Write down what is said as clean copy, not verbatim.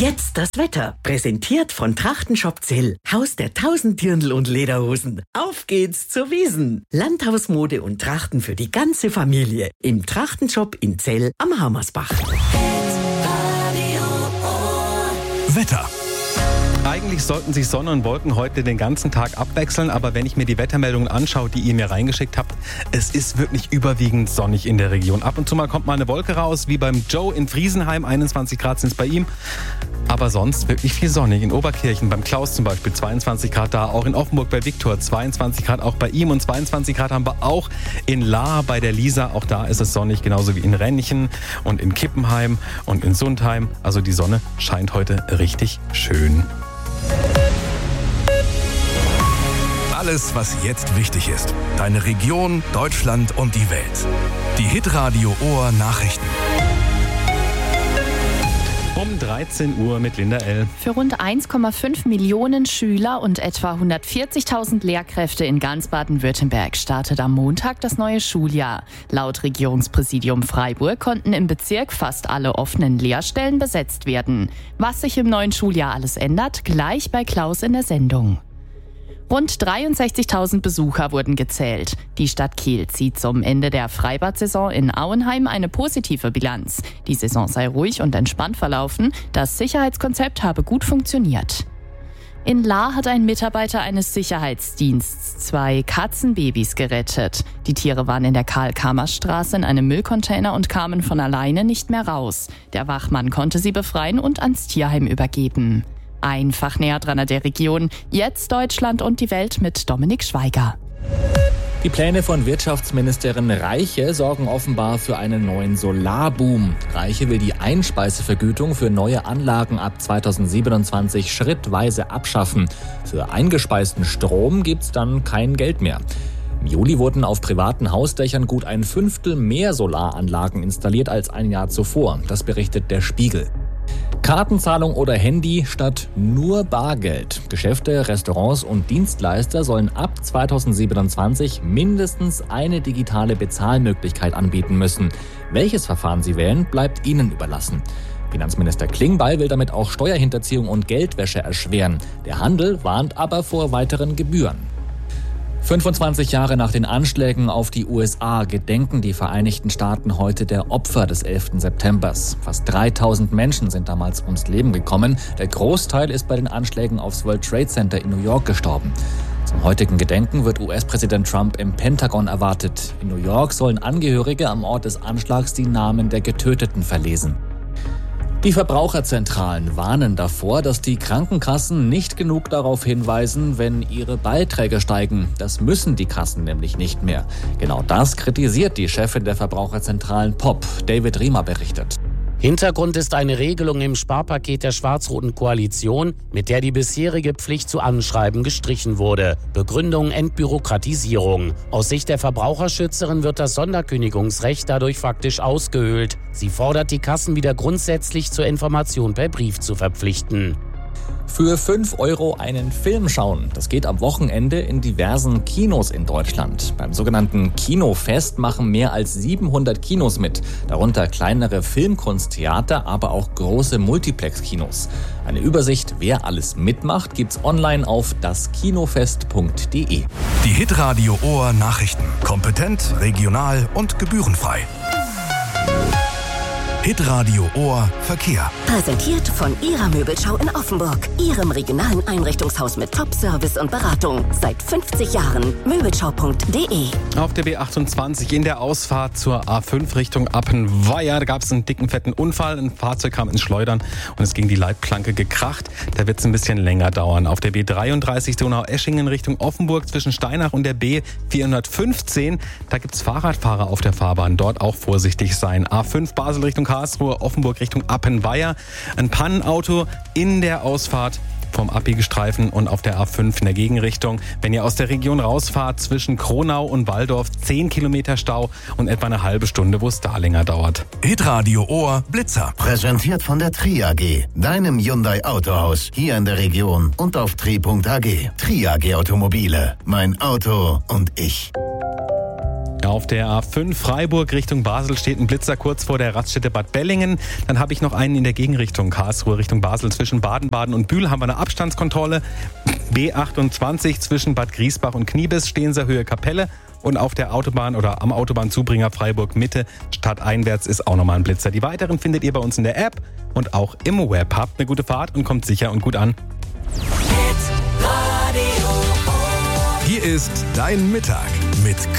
Jetzt das Wetter. Präsentiert von Trachtenshop Zell. Haus der 1000 Dirndl und Lederhosen. Auf geht's zur Wiesn. Landhausmode und Trachten für die ganze Familie. Im Trachtenshop in Zell am Hammersbach. Wetter. Eigentlich sollten sich Sonne und Wolken heute den ganzen Tag abwechseln, aber wenn ich mir die Wettermeldungen anschaue, die ihr mir reingeschickt habt, es ist wirklich überwiegend sonnig in der Region. Ab und zu mal kommt mal eine Wolke raus, wie beim Joe in Friesenheim, 21 Grad sind es bei ihm. Aber sonst wirklich viel sonnig. In Oberkirchen, beim Klaus zum Beispiel, 22 Grad da. Auch in Offenburg bei Viktor, 22 Grad auch bei ihm. Und 22 Grad haben wir auch in Lahr bei der Lisa. Auch da ist es sonnig, genauso wie in Renchen und in Kippenheim und in Sundheim. Also die Sonne scheint heute richtig schön. Alles, was jetzt wichtig ist. Deine Region, Deutschland und die Welt. Die Hitradio Ohr Nachrichten. Um 13 Uhr mit Linda L. Für rund 1,5 Millionen Schüler und etwa 140.000 Lehrkräfte in ganz Baden-Württemberg startet am Montag das neue Schuljahr. Laut Regierungspräsidium Freiburg konnten im Bezirk fast alle offenen Lehrstellen besetzt werden. Was sich im neuen Schuljahr alles ändert, gleich bei Klaus in der Sendung. Rund 63.000 Besucher wurden gezählt. Die Stadt Kehl zieht zum Ende der Freibad-Saison in Auenheim eine positive Bilanz. Die Saison sei ruhig und entspannt verlaufen. Das Sicherheitskonzept habe gut funktioniert. In Lahr hat ein Mitarbeiter eines Sicherheitsdienstes 2 Katzenbabys gerettet. Die Tiere waren in der Karl-Kamers-Straße in einem Müllcontainer und kamen von alleine nicht mehr raus. Der Wachmann konnte sie befreien und ans Tierheim übergeben. Einfach näher dran an der Region. Jetzt Deutschland und die Welt mit Dominik Schweiger. Die Pläne von Wirtschaftsministerin Reiche sorgen offenbar für einen neuen Solarboom. Reiche will die Einspeisevergütung für neue Anlagen ab 2027 schrittweise abschaffen. Für eingespeisten Strom gibt's dann kein Geld mehr. Im Juli wurden auf privaten Hausdächern gut 1/5 mehr Solaranlagen installiert als ein Jahr zuvor. Das berichtet der Spiegel. Kartenzahlung oder Handy statt nur Bargeld. Geschäfte, Restaurants und Dienstleister sollen ab 2027 mindestens eine digitale Bezahlmöglichkeit anbieten müssen. Welches Verfahren sie wählen, bleibt ihnen überlassen. Finanzminister Klingbeil will damit auch Steuerhinterziehung und Geldwäsche erschweren. Der Handel warnt aber vor weiteren Gebühren. 25 Jahre nach den Anschlägen auf die USA gedenken die Vereinigten Staaten heute der Opfer des 11. Septembers. Fast 3000 Menschen sind damals ums Leben gekommen. Der Großteil ist bei den Anschlägen aufs World Trade Center in New York gestorben. Zum heutigen Gedenken wird US-Präsident Trump im Pentagon erwartet. In New York sollen Angehörige am Ort des Anschlags die Namen der Getöteten verlesen. Die Verbraucherzentralen warnen davor, dass die Krankenkassen nicht genug darauf hinweisen, wenn ihre Beiträge steigen. Das müssen die Kassen nämlich nicht mehr. Genau das kritisiert die Chefin der Verbraucherzentralen POP. David Riemer berichtet. Hintergrund ist eine Regelung im Sparpaket der schwarz-roten Koalition, mit der die bisherige Pflicht zu Anschreiben gestrichen wurde. Begründung Entbürokratisierung. Aus Sicht der Verbraucherschützerin wird das Sonderkündigungsrecht dadurch faktisch ausgehöhlt. Sie fordert die Kassen wieder grundsätzlich zur Information per Brief zu verpflichten. Für 5 € einen Film schauen. Das geht am Wochenende in diversen Kinos in Deutschland. Beim sogenannten Kinofest machen mehr als 700 Kinos mit. Darunter kleinere Filmkunsttheater, aber auch große Multiplex-Kinos. Eine Übersicht, wer alles mitmacht, gibt's online auf daskinofest.de. Die Hitradio Ohr Nachrichten. Kompetent, regional und gebührenfrei. Hitradio Ohr Verkehr. Präsentiert von Ihrer Möbelschau in Offenburg. Ihrem regionalen Einrichtungshaus mit Top-Service und Beratung. Seit 50 Jahren. Möbelschau.de. Auf der B28 in der Ausfahrt zur A5 Richtung Appenweier, da gab es einen dicken, fetten Unfall. Ein Fahrzeug kam ins Schleudern und es ging die Leitplanke gekracht. Da wird es ein bisschen länger dauern. Auf der B33 Donau-Eschingen Richtung Offenburg zwischen Steinach und der B415, da gibt es Fahrradfahrer auf der Fahrbahn. Dort auch vorsichtig sein. A5 Basel Richtung Karlsruhe, Offenburg Richtung Appenweier. Ein Pannenauto in der Ausfahrt vom Abbiegestreifen und auf der A5 in der Gegenrichtung. Wenn ihr aus der Region rausfahrt, zwischen Kronau und Walldorf 10 Kilometer Stau und etwa eine halbe Stunde, wo es da länger dauert. Hitradio Ohr Blitzer. Präsentiert von der Tri AG, deinem Hyundai Autohaus, hier in der Region und auf tri.ag. Tri AG Automobile, mein Auto und ich. Auf der A5 Freiburg Richtung Basel steht ein Blitzer kurz vor der Raststätte Bad Bellingen. Dann habe ich noch einen in der Gegenrichtung Karlsruhe Richtung Basel. Zwischen Baden-Baden und Bühl haben wir eine Abstandskontrolle. B28 zwischen Bad Griesbach und Kniebis stehen sie Höhe Kapelle. Und auf der Autobahn oder am Autobahnzubringer Freiburg Mitte stadteinwärts ist auch nochmal ein Blitzer. Die weiteren findet ihr bei uns in der App und auch im Web. Habt eine gute Fahrt und kommt sicher und gut an. Hier ist Dein Mittag mit